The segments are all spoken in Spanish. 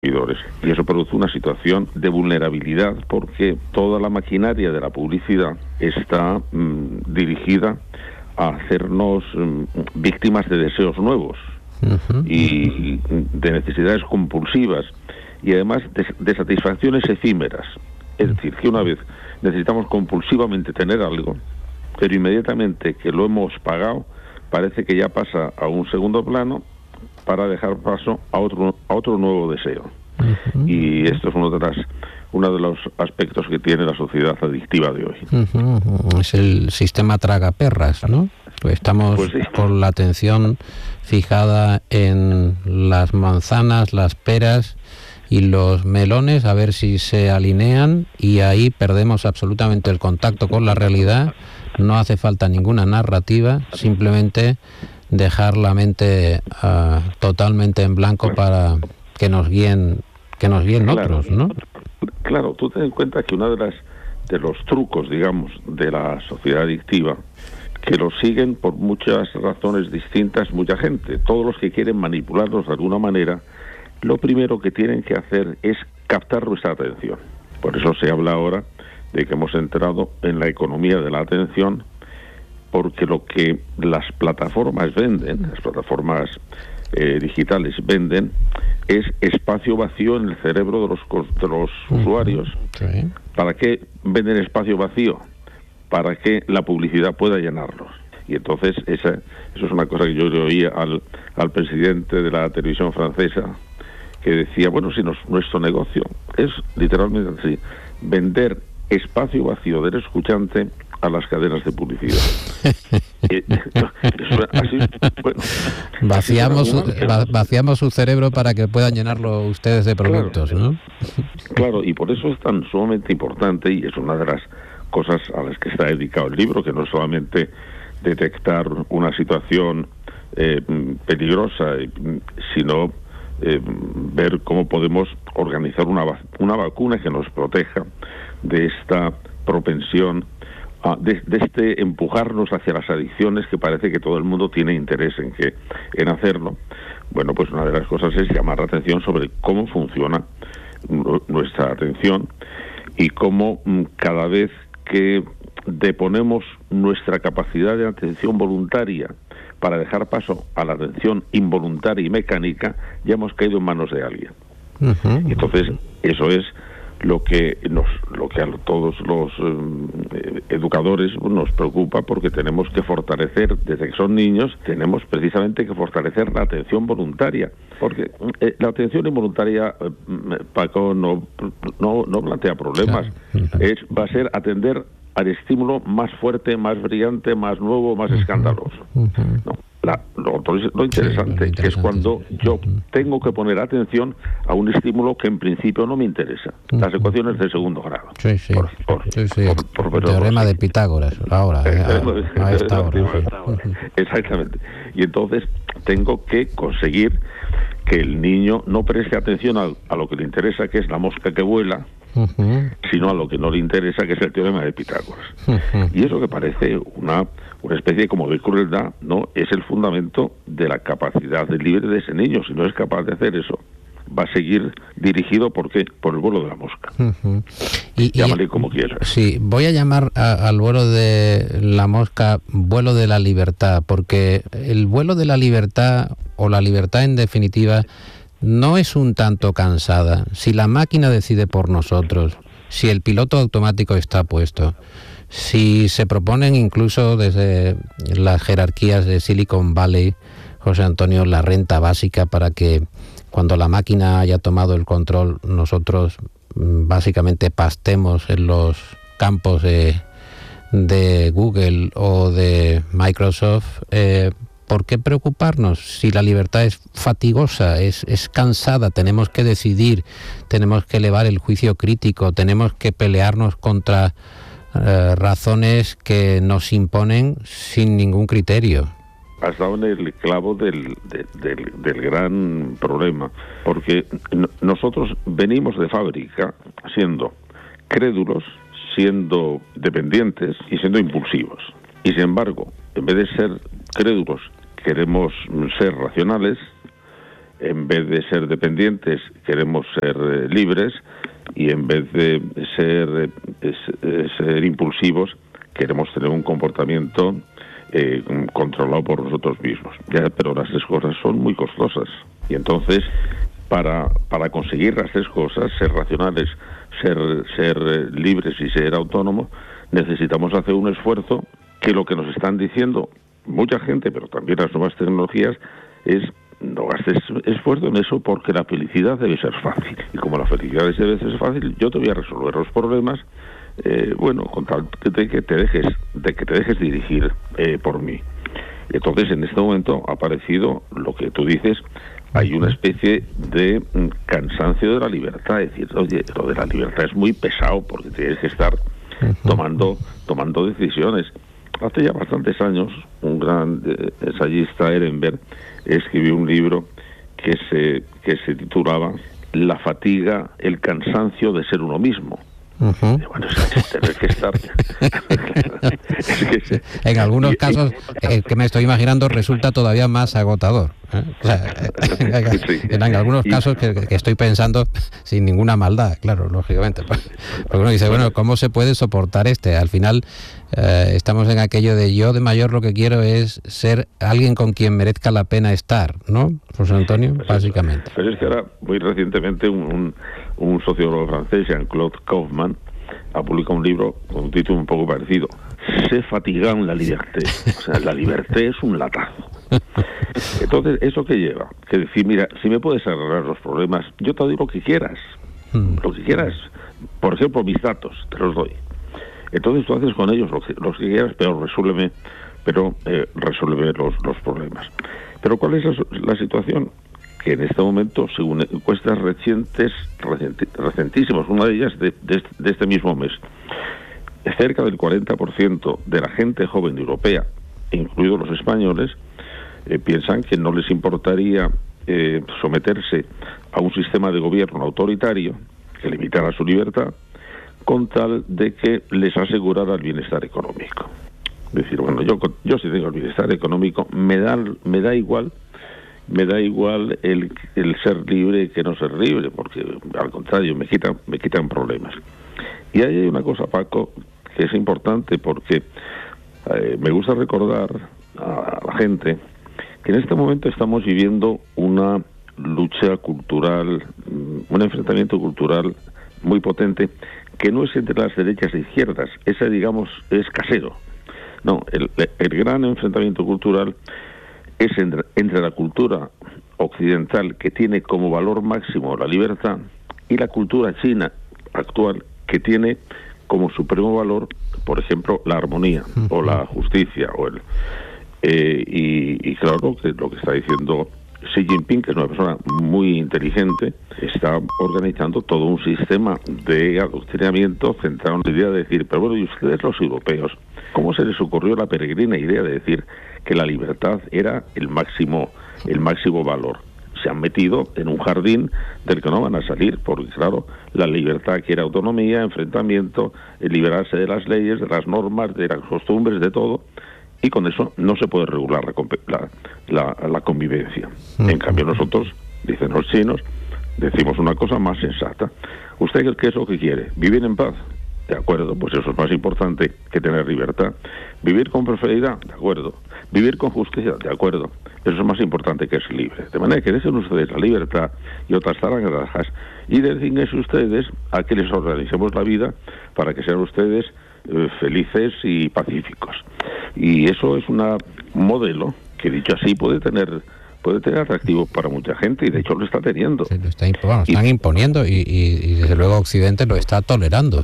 consumidores. Y eso produce una situación de vulnerabilidad porque toda la maquinaria de la publicidad está dirigida a hacernos víctimas de deseos nuevos y de necesidades compulsivas y además de satisfacciones efímeras. Es decir, que una vez necesitamos compulsivamente tener algo, pero inmediatamente que lo hemos pagado, parece que ya pasa a un segundo plano para dejar paso a otro nuevo deseo. Y esto es uno de los aspectos que tiene la sociedad adictiva de hoy. Es el sistema tragaperras, ¿no? Estamos pues sí, con la atención fijada en las manzanas, las peras y los melones, a ver si se alinean, y ahí perdemos absolutamente el contacto con la realidad. No hace falta ninguna narrativa, simplemente dejar la mente totalmente en blanco para que nos guíen otros, ¿no? Claro, tú ten en cuenta que uno de los trucos, digamos, de la sociedad adictiva, que lo siguen por muchas razones distintas mucha gente. Todos los que quieren manipularnos de alguna manera, lo primero que tienen que hacer es captar nuestra atención. Por eso se habla ahora de que hemos entrado en la economía de la atención, porque lo que las plataformas venden, las plataformas digitales venden, es espacio vacío en el cerebro de los usuarios. Sí. ¿Para qué venden espacio vacío? Para que la publicidad pueda llenarlos. Y entonces eso es una cosa que yo le oí al presidente de la televisión francesa, que decía, bueno, si nuestro negocio es literalmente así, vender espacio vacío del escuchante a las cadenas de publicidad. Así, bueno, vaciamos su cerebro para que puedan llenarlo ustedes de productos, claro, ¿no? Claro, y por eso es tan sumamente importante, y es una de las cosas a las que está dedicado el libro, que no es solamente detectar una situación peligrosa, sino ver cómo podemos organizar una vacuna que nos proteja de esta propensión, de este empujarnos hacia las adicciones, que parece que todo el mundo tiene interés en hacerlo. Bueno, pues una de las cosas es llamar la atención sobre cómo funciona nuestra atención y cómo cada vez que deponemos nuestra capacidad de atención voluntaria para dejar paso a la atención involuntaria y mecánica, ya hemos caído en manos de alguien. Entonces, eso es lo que a todos los educadores nos preocupa, porque tenemos que fortalecer, desde que son niños, tenemos precisamente que fortalecer la atención voluntaria, porque la atención involuntaria, Paco, no plantea problemas. Claro. Va a ser atender al estímulo más fuerte, más brillante, más nuevo, más escandaloso. No. Lo interesante es cuando yo tengo que poner atención a un estímulo que en principio no me interesa. Las ecuaciones de segundo grado. Sí. Por teorema de Pitágoras, ahora. A esta hora. Exactamente. Y entonces tengo que conseguir que el niño no preste atención a lo que le interesa, que es la mosca que vuela, sino a lo que no le interesa, que es el teorema de Pitágoras. Y eso, que parece una especie como de crueldad, no es el fundamento de la capacidad libre de ese niño. Si no es capaz de hacer eso, va a seguir dirigido por el vuelo de la mosca. Llámale como quieras. Sí, voy a llamar al vuelo de la mosca vuelo de la libertad, porque el vuelo de la libertad, o la libertad en definitiva, no es un tanto cansada si la máquina decide por nosotros, si el piloto automático está puesto, si se proponen incluso desde las jerarquías de Silicon Valley, José Antonio, la renta básica, para que cuando la máquina haya tomado el control, nosotros básicamente pastemos en los campos de Google o de Microsoft. ¿Por qué preocuparnos si la libertad es fatigosa, es cansada? Tenemos que decidir, tenemos que elevar el juicio crítico, tenemos que pelearnos contra razones que nos imponen sin ningún criterio. Has dado en el clavo del gran problema, porque nosotros venimos de fábrica siendo crédulos, siendo dependientes y siendo impulsivos. Y sin embargo, en vez de ser crédulos, queremos ser racionales, en vez de ser dependientes queremos ser libres, y en vez de ser impulsivos queremos tener un comportamiento controlado por nosotros mismos. Pero las tres cosas son muy costosas, y entonces para conseguir las tres cosas, ser racionales, ser libres y ser autónomos, necesitamos hacer un esfuerzo que lo que nos están diciendo mucha gente, pero también las nuevas tecnologías, es: no gastes esfuerzo en eso, porque la felicidad debe ser fácil. Y como la felicidad debe ser fácil, yo te voy a resolver los problemas, con tal de que te dejes dirigir por mí. Entonces, en este momento ha aparecido lo que tú dices: hay una especie de cansancio de la libertad. Es decir, oye, lo de la libertad es muy pesado, porque tienes que estar tomando decisiones. Hace ya bastantes años, un gran ensayista, Ehrenberg, escribió un libro que se titulaba La fatiga, el cansancio de ser uno mismo. Bueno, tener que estar... En algunos casos, que me estoy imaginando, resulta todavía más agotador. O sea, en algunos casos que estoy pensando, sin ninguna maldad, claro, lógicamente. Porque uno dice, bueno, ¿cómo se puede soportar Al final estamos en aquello de: yo de mayor lo que quiero es ser alguien con quien merezca la pena estar, ¿no, José Antonio? Pues básicamente. Pero es que ahora, muy recientemente, un sociólogo francés, Jean-Claude Kaufmann, ha publicado un libro con un título un poco parecido: Se fatigan la liberté. O sea, la liberté es un latazo. Entonces, ¿eso qué lleva? Que decir, mira, si me puedes arreglar los problemas, yo te doy lo que quieras. Lo que quieras. Por ejemplo, mis datos, te los doy. Entonces tú haces con ellos lo que quieras, pero resuélveme los problemas. Pero ¿cuál es la situación? Que en este momento, según encuestas recentísimas, una de ellas de este mismo mes, cerca del 40% de la gente joven europea, incluidos los españoles, piensan que no les importaría someterse a un sistema de gobierno autoritario que limitara su libertad, con tal de que les asegurara el bienestar económico. Es decir, bueno, yo si tengo el bienestar económico, me da igual el ser libre que no ser libre, porque al contrario me quitan problemas. Y ahí hay una cosa, Paco, que es importante, porque me gusta recordar a la gente que en este momento estamos viviendo una lucha cultural, un enfrentamiento cultural muy potente, que no es entre las derechas e izquierdas, ese, digamos, es casero. No, el gran enfrentamiento cultural es entre la cultura occidental, que tiene como valor máximo la libertad, y la cultura china actual, que tiene como supremo valor, por ejemplo, la armonía o la justicia y claro, que lo que está diciendo Xi Jinping, que es una persona muy inteligente, está organizando todo un sistema de adoctrinamiento centrado en la idea de decir: pero bueno, ¿y ustedes, los europeos, cómo se les ocurrió la peregrina idea de decir que la libertad era el máximo valor? Se han metido en un jardín del que no van a salir, porque claro, la libertad quiere autonomía, enfrentamiento, liberarse de las leyes, de las normas, de las costumbres, de todo, y con eso no se puede regular la convivencia. En cambio nosotros, dicen los chinos, decimos una cosa más sensata: ¿usted qué es lo que quiere? ¿Vivir en paz? De acuerdo, pues eso es más importante que tener libertad. ¿Vivir con prosperidad? De acuerdo. ¿Vivir con justicia? De acuerdo. Eso es más importante que ser libre. De manera que dejen ustedes la libertad y otras zarangrajas, y dedíquense ustedes a que les organicemos la vida para que sean ustedes felices y pacíficos. Y eso es un modelo que, dicho así, puede tener atractivo para mucha gente, y de hecho lo está teniendo. Sí, están imponiendo y desde luego Occidente lo está tolerando.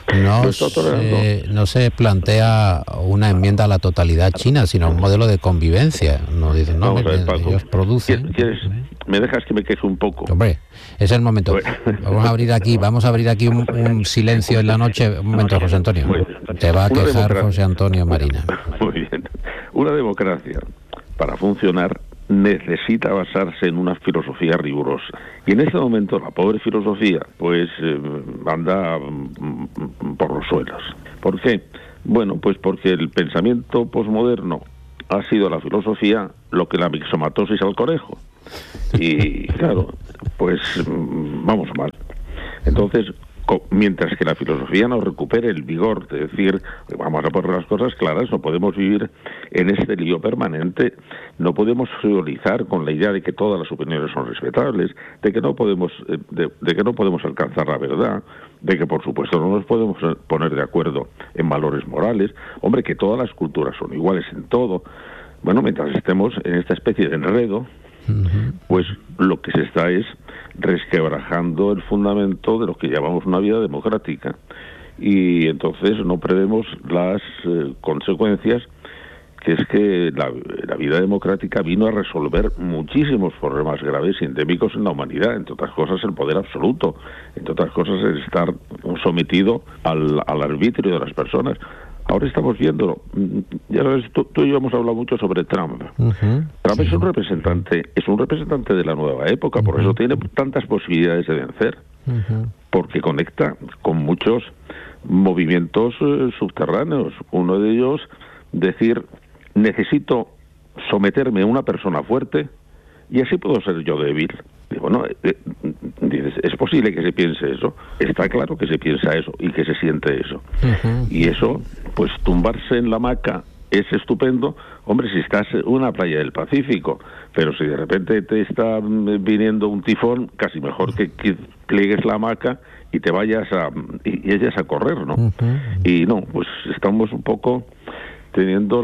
No se plantea una enmienda a la totalidad china, sino un modelo de convivencia. No dicen, no, ellos producen. ¿Me dejas que me queje un poco? Hombre, es el momento. Vamos a abrir aquí un silencio en la noche. Un momento, José Antonio. Te va a quejar José Antonio Marina. Muy bien. Una democracia, para funcionar, necesita basarse en una filosofía rigurosa. Y en este momento la pobre filosofía pues anda por los suelos. ¿Por qué? Bueno, pues porque el pensamiento posmoderno ha sido a la filosofía lo que la mixomatosis al conejo. Y claro, pues vamos mal. Entonces, mientras que la filosofía nos recupere el vigor de decir, vamos a poner las cosas claras, no podemos vivir en este lío permanente, no podemos frivolizar con la idea de que todas las opiniones son respetables, de que no podemos alcanzar la verdad, de que por supuesto no nos podemos poner de acuerdo en valores morales, hombre, que todas las culturas son iguales en todo. Bueno, mientras estemos en esta especie de enredo, pues lo que se está es resquebrajando el fundamento de lo que llamamos una vida democrática, y entonces no prevemos las consecuencias, que es que la vida democrática vino a resolver muchísimos problemas graves y endémicos en la humanidad, entre otras cosas el poder absoluto, entre otras cosas el estar sometido al arbitrio de las personas. Ahora estamos viéndolo. Ya sabes, tú y yo hemos hablado mucho sobre Trump. Trump es un representante de la nueva época, por eso tiene tantas posibilidades de vencer, porque conecta con muchos movimientos subterráneos. Uno de ellos, decir, necesito someterme a una persona fuerte y así puedo ser yo débil. Bueno, dices, es posible que se piense eso, está claro que se piensa eso y que se siente eso. Y eso, pues tumbarse en la hamaca es estupendo, hombre, si estás en una playa del Pacífico, pero si de repente te está viniendo un tifón, casi mejor que pliegues la hamaca y te vayas y ellas a correr, ¿no? Y no, pues estamos un poco teniendo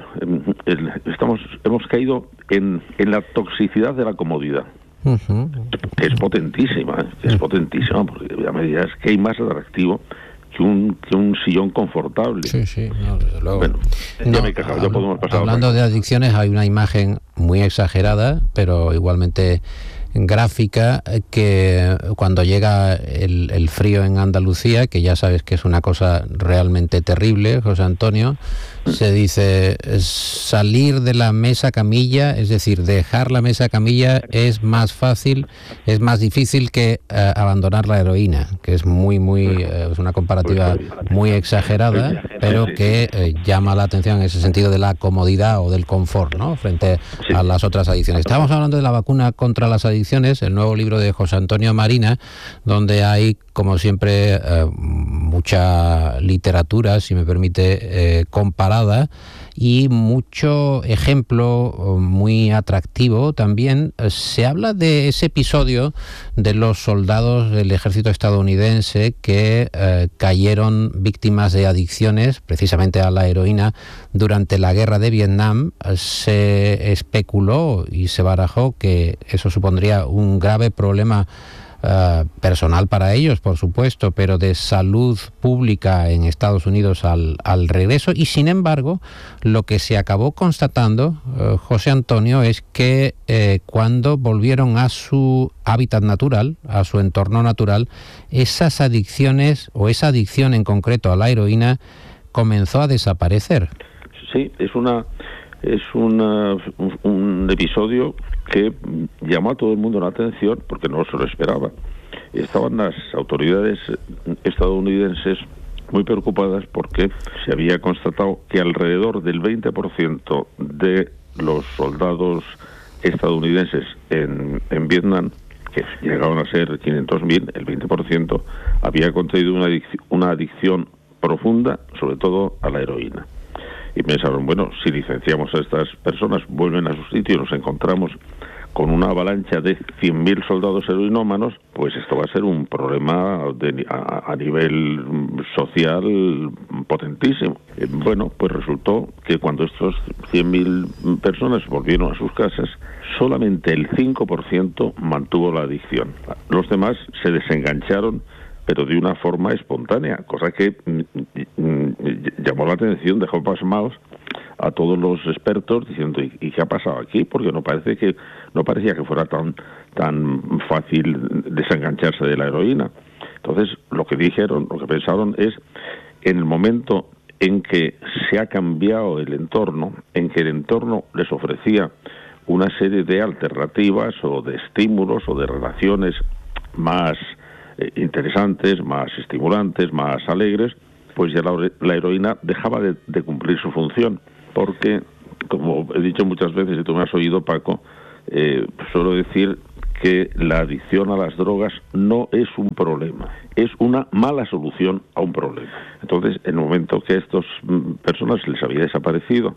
hemos caído en la toxicidad de la comodidad. Que es potentísima, porque a medida es que hay más atractivo que un sillón confortable. Sí, no, desde luego. Bueno, ya me he quejado, ya podemos pasar. Hablando de adicciones, hay una imagen muy exagerada, pero igualmente gráfica, que cuando llega el frío en Andalucía, que ya sabes que es una cosa realmente terrible, José Antonio, se dice salir de la mesa camilla, es decir, dejar la mesa camilla es más difícil que abandonar la heroína, que es es una comparativa muy exagerada, pero que llama la atención en ese sentido de la comodidad o del confort, ¿no?, frente a las otras adicciones. Estábamos hablando de la vacuna contra las adicciones, el nuevo libro de José Antonio Marina, donde hay, como siempre, mucha literatura, si me permite, comparada, y mucho ejemplo muy atractivo también. Se habla de ese episodio de los soldados del ejército estadounidense que cayeron víctimas de adicciones, precisamente a la heroína, durante la guerra de Vietnam. Se especuló y se barajó que eso supondría un grave problema personal para ellos, por supuesto, pero de salud pública en Estados Unidos al regreso. Y sin embargo, lo que se acabó constatando, José Antonio, es que cuando volvieron a su hábitat natural, a su entorno natural, esas adicciones, o esa adicción en concreto a la heroína, comenzó a desaparecer. Sí, es un episodio que llamó a todo el mundo la atención porque no se lo esperaba. Estaban las autoridades estadounidenses muy preocupadas porque se había constatado que alrededor del 20% de los soldados estadounidenses en Vietnam, que llegaron a ser 500.000, el 20% había contraído una adicción profunda, sobre todo a la heroína. Y pensaron, bueno, si licenciamos a estas personas, vuelven a su sitio y nos encontramos con una avalancha de 100.000 soldados heroinómanos, pues esto va a ser un problema a nivel social potentísimo. Bueno, pues resultó que cuando estos 100.000 personas volvieron a sus casas, solamente el 5% mantuvo la adicción. Los demás se desengancharon, pero de una forma espontánea, cosa que llamó la atención, dejó pasmados a todos los expertos diciendo, ¿y qué ha pasado aquí? Porque no parecía que fuera tan fácil desengancharse de la heroína. Entonces, lo que pensaron es, en el momento en que se ha cambiado el entorno, en que el entorno les ofrecía una serie de alternativas o de estímulos o de relaciones más interesantes, más estimulantes, más alegres, pues ya la heroína dejaba de cumplir su función, porque, como he dicho muchas veces, y tú me has oído, Paco, suelo decir que la adicción a las drogas no es un problema, es una mala solución a un problema. Entonces, en el momento que a estas personas les había desaparecido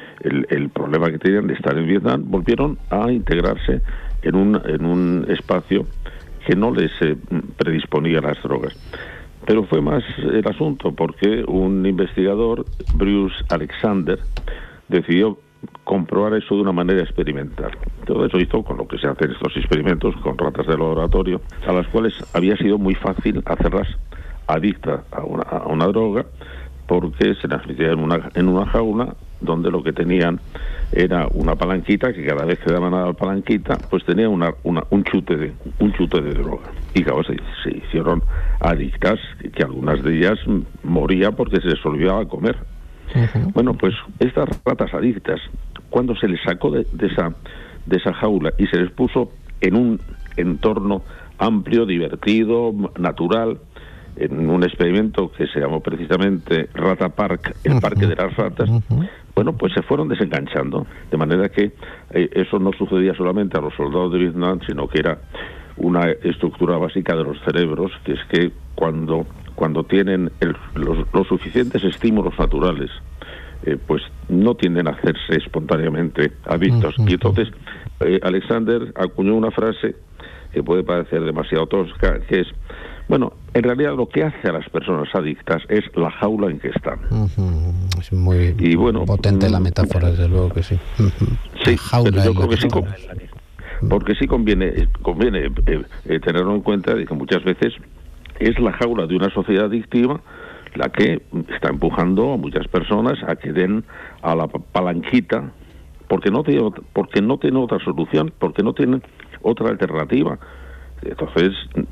el problema que tenían de estar en Vietnam, volvieron a integrarse en un espacio que no les predisponía a las drogas. Pero fue más el asunto porque un investigador, Bruce Alexander, decidió comprobar eso de una manera experimental. Todo eso hizo con lo que se hacen estos experimentos con ratas de laboratorio, a las cuales había sido muy fácil hacerlas adictas a una droga, porque se las metía en una jaula donde lo que tenían era una palanquita, que cada vez que daban a la palanquita pues tenía un chute de droga, y claro, se hicieron adictas, que algunas de ellas morían porque se les olvidaba comer. Uh-huh. Bueno, pues estas ratas adictas, cuando se les sacó de esa jaula y se les puso en un entorno amplio, divertido, natural, en un experimento que se llamó precisamente Rata Park, el parque de las ratas, bueno, pues se fueron desenganchando, de manera que eso no sucedía solamente a los soldados de Vietnam, sino que era una estructura básica de los cerebros, que es que cuando tienen los suficientes estímulos naturales, pues no tienden a hacerse espontáneamente adictos. Y entonces Alexander acuñó una frase que puede parecer demasiado tosca, que es: bueno, en realidad lo que hace a las personas adictas es la jaula en que están. Es muy potente la metáfora, desde luego que sí. Sí, pero yo creo que sí, porque sí conviene tenerlo en cuenta, de que muchas veces es la jaula de una sociedad adictiva la que está empujando a muchas personas a que den a la palanquita, porque no tiene otra solución, porque no tienen otra alternativa. Entonces,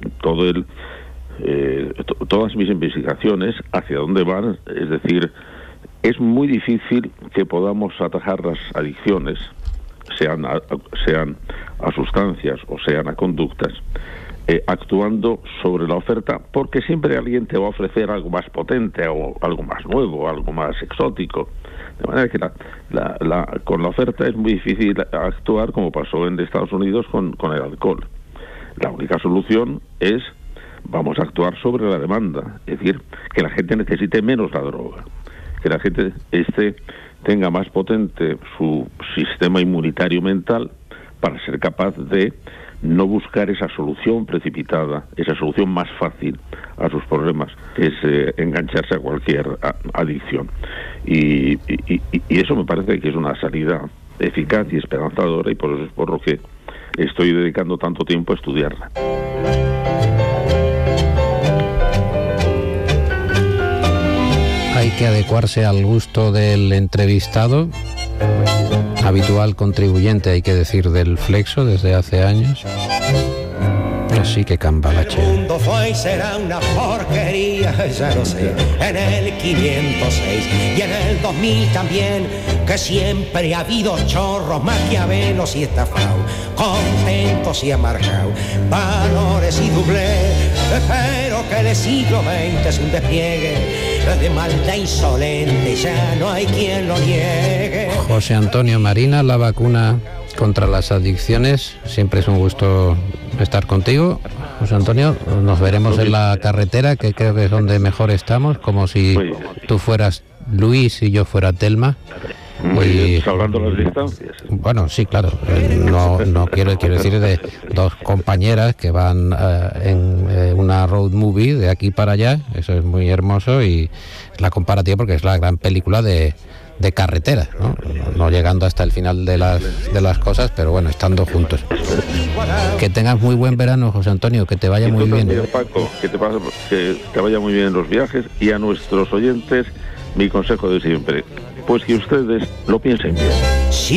todas mis investigaciones, ¿hacia dónde van? Es decir, es muy difícil que podamos atajar las adicciones, sean a sustancias o sean a conductas, actuando sobre la oferta, porque siempre alguien te va a ofrecer algo más potente o algo más nuevo, algo más exótico. De manera que con la oferta es muy difícil actuar, como pasó en Estados Unidos con el alcohol. La única solución es: vamos a actuar sobre la demanda, es decir, que la gente necesite menos la droga, que la gente tenga más potente su sistema inmunitario mental para ser capaz de no buscar esa solución precipitada, esa solución más fácil a sus problemas, que es engancharse a cualquier adicción. Y eso me parece que es una salida eficaz y esperanzadora, y por eso es por lo que estoy dedicando tanto tiempo a estudiarla. Hay que adecuarse al gusto del entrevistado, habitual contribuyente, hay que decir, del Flexo desde hace años. Así que cambalache. El mundo fue y será una porquería, ya lo sé, en el 506 y en el 2000 también, que siempre ha habido chorros, maquiavelos y estafados, contentos y amargados, valores y doblez, pero que el siglo XX es un despliegue de maldad insolente, ya no hay quien lo niegue. José Antonio Marina, la vacuna contra las adicciones. Siempre es un gusto estar contigo, José Antonio. Nos veremos en la carretera, que creo que es donde mejor estamos, como si tú fueras Luis y yo fuera Telma. Salvando las distancias. Bueno, sí, claro. No quiero decir de dos compañeras que van en una road movie de aquí para allá. Eso es muy hermoso, y es la comparativa porque es la gran película de carretera, no llegando hasta el final de las cosas, pero bueno, estando juntos. Que tengas muy buen verano, José Antonio, que te vaya muy bien. Paco, que te vaya muy bien en los viajes, y a nuestros oyentes mi consejo de siempre: pues que ustedes lo piensen bien.